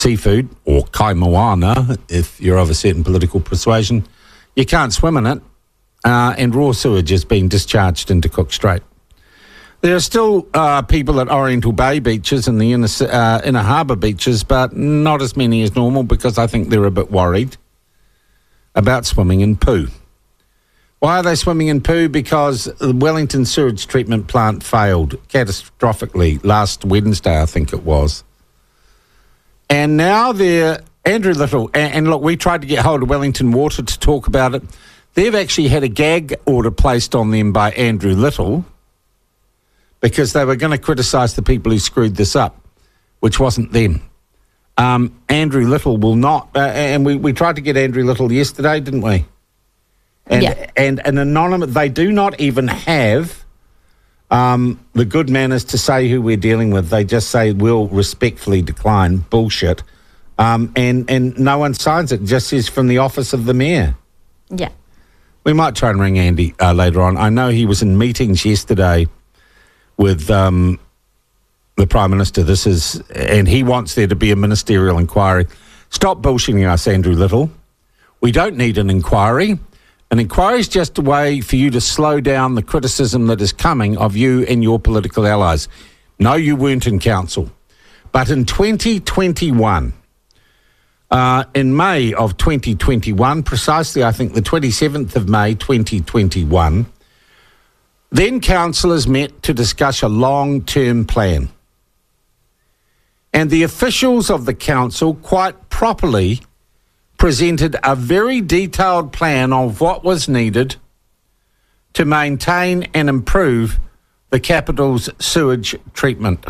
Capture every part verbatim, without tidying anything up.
seafood, or kai moana, if you're of a certain political persuasion, you can't swim in it, uh, and raw sewage is being discharged into Cook Strait. There are still uh, people at Oriental Bay beaches and the inner, uh, inner harbour beaches, but not as many as normal because I think they're a bit worried about swimming in poo. Why are they swimming in poo? Because the Wellington sewage treatment plant failed catastrophically last Wednesday, I think it was. And now they're, Andrew Little, and, and look, we tried to get hold of Wellington Water to talk about it. They've actually had a gag order placed on them by Andrew Little because they were going to criticise the people who screwed this up, which wasn't them. Um, Andrew Little will not, uh, and we, we tried to get Andrew Little yesterday, didn't we? And, yeah. and an anonymous, they do not even have um, the good manners to say who we're dealing with. They just say, we'll respectfully decline. Bullshit. Um, and, and no one signs it. It just says from the office of the mayor. Yeah. We might try and ring Andy uh, later on. I know he was in meetings yesterday with um, the Prime Minister. This is, and he wants there to be a ministerial inquiry. Stop bullshitting us, Andrew Little. We don't need an inquiry. An inquiry is just a way for you to slow down the criticism that is coming of you and your political allies. No, you weren't in council. But in twenty twenty-one, uh, in May of twenty twenty-one, precisely, I think the twenty-seventh of May, twenty twenty-one, then councillors met to discuss a long-term plan. And the officials of the council quite properly presented a very detailed plan of what was needed to maintain and improve the capital's sewage treatment.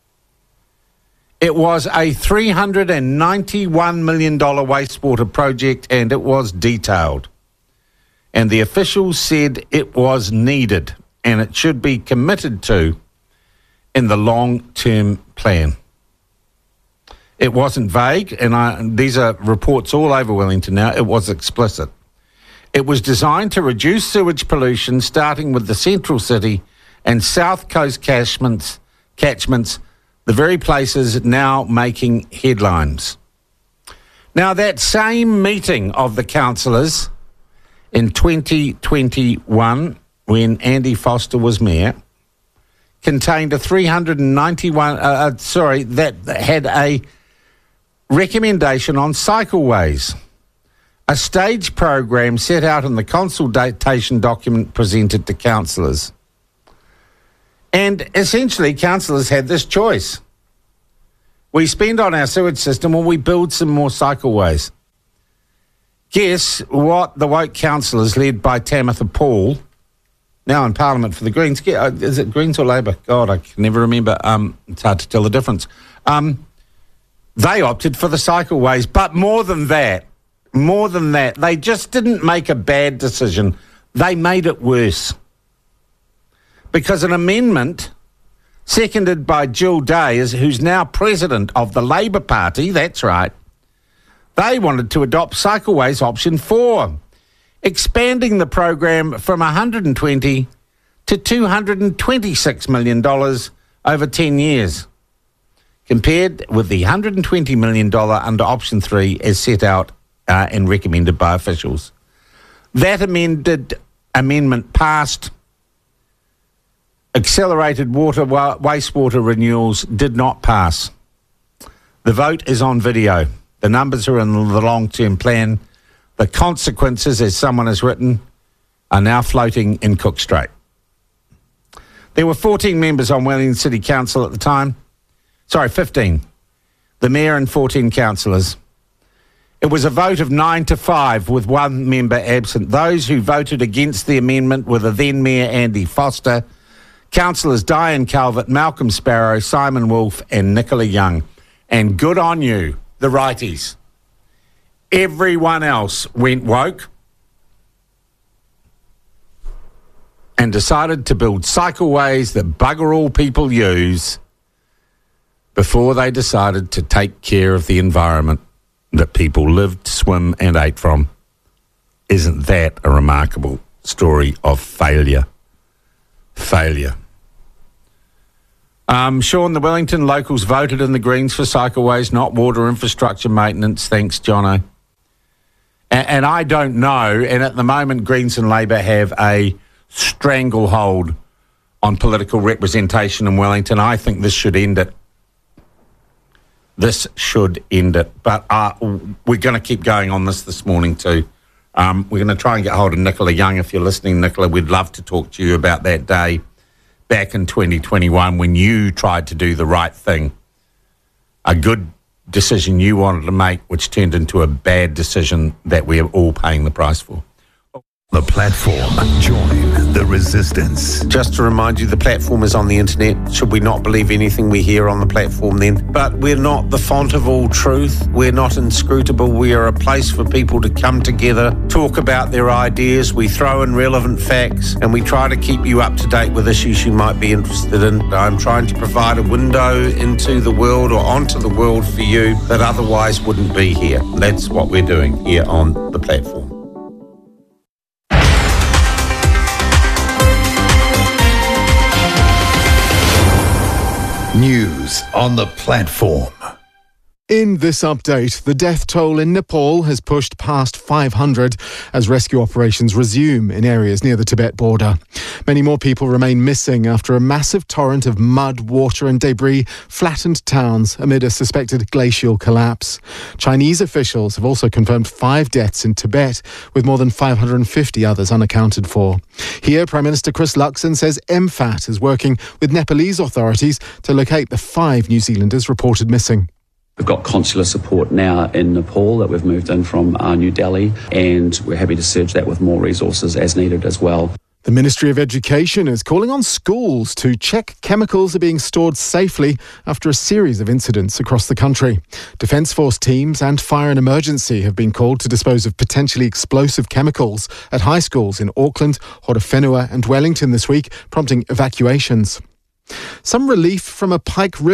It was a three hundred ninety-one million dollars wastewater project, and it was detailed. And the officials said it was needed and it should be committed to in the long-term plan. It wasn't vague, and I, these are reports all over Wellington now. It was explicit. It was designed to reduce sewage pollution, starting with the central city and south coast catchments, catchments, the very places now making headlines. Now, that same meeting of the councillors in twenty twenty-one, when Andy Foster was mayor, contained a three hundred ninety-one, uh, uh, sorry, that had a recommendation on cycleways, a stage program set out in the consultation document presented to councillors. And essentially, councillors had this choice. We spend on our sewage system or we build some more cycleways. Guess what the woke councillors, led by Tamitha Paul, now in Parliament for the Greens, is it Greens or Labor? God, I can never remember. Um, it's hard to tell the difference. Um, They opted for the cycleways, but more than that, more than that, they just didn't make a bad decision. They made it worse. Because an amendment seconded by Jill Day, who's now president of the Labor Party, that's right, they wanted to adopt cycleways option four, expanding the program from one hundred twenty to two hundred twenty-six million dollars over ten years. Compared with the one hundred twenty million dollars under option three as set out uh, and recommended by officials. That amended amendment passed. Accelerated water wa- wastewater renewals did not pass. The vote is on video. The numbers are in the long-term plan. The consequences, as someone has written, are now floating in Cook Strait. There were fourteen members on Wellington City Council at the time. Sorry, fifteen. The mayor and fourteen councillors. It was a vote of nine to five with one member absent. Those who voted against the amendment were the then Mayor Andy Foster, councillors Diane Calvert, Malcolm Sparrow, Simon Wolfe and Nicola Young. And good on you, the righties. Everyone else went woke and decided to build cycleways that bugger all people use before they decided to take care of the environment that people lived, swim and ate from. Isn't that a remarkable story of failure? Failure. Um, Sean, the Wellington locals voted in the Greens for cycleways, not water infrastructure maintenance. Thanks, Jono. And, and I don't know, and at the moment Greens and Labour have a stranglehold on political representation in Wellington. I think this should end it. This should end it. But uh, we're going to keep going on this this morning too. Um, we're going to try and get hold of Nicola Young. If you're listening, Nicola, we'd love to talk to you about that day back in twenty twenty-one when you tried to do the right thing. A good decision you wanted to make, which turned into a bad decision that we are all paying the price for. The platform. Join the resistance. Just to remind you, the platform is on the internet. Should we not believe anything we hear on the platform then? But we're not the font of all truth. We're not inscrutable. We are a place for people to come together, talk about their ideas. We throw in relevant facts and we try to keep you up to date with issues you might be interested in. I'm trying to provide a window into the world or onto the world for you that otherwise wouldn't be here. That's what we're doing here on the platform. News on the platform. In this update, the death toll in Nepal has pushed past five hundred as rescue operations resume in areas near the Tibet border. Many more people remain missing after a massive torrent of mud, water and debris flattened towns amid a suspected glacial collapse. Chinese officials have also confirmed five deaths in Tibet, with more than five hundred fifty others unaccounted for. Here, Prime Minister Chris Luxon says M FAT is working with Nepalese authorities to locate the five New Zealanders reported missing. We've got consular support now in Nepal that we've moved in from uh, New Delhi, and we're happy to surge that with more resources as needed as well. The Ministry of Education is calling on schools to check chemicals are being stored safely after a series of incidents across the country. Defence Force teams and Fire and Emergency have been called to dispose of potentially explosive chemicals at high schools in Auckland, Horowhenua and Wellington this week, prompting evacuations. Some relief from a Pike River